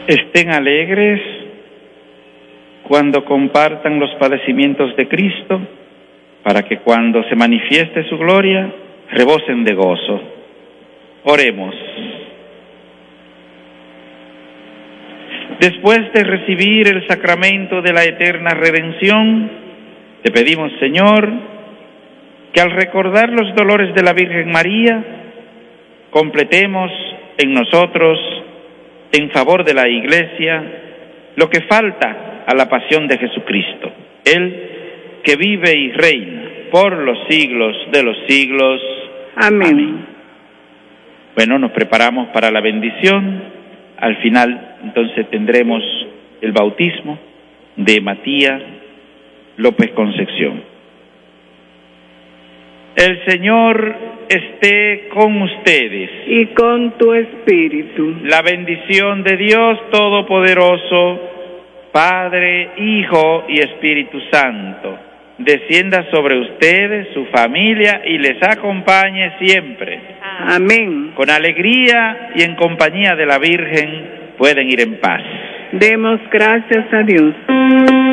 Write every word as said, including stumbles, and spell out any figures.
Estén alegres cuando compartan los padecimientos de Cristo, para que cuando se manifieste su gloria, rebosen de gozo. Oremos. Después de recibir el sacramento de la eterna redención, te pedimos, Señor, que al recordar los dolores de la Virgen María, completemos en nosotros, en favor de la Iglesia, lo que falta a la pasión de Jesucristo. Él que vive y reina por los siglos de los siglos. Amén. Amén. Bueno, nos preparamos para la bendición. Al final, entonces, tendremos el bautismo de Matías López Concepción. El Señor esté con ustedes. Y con tu espíritu. La bendición de Dios Todopoderoso, Padre, Hijo y Espíritu Santo, descienda sobre ustedes, su familia, y les acompañe siempre. Amén. Con alegría y en compañía de la Virgen pueden ir en paz. Demos gracias a Dios.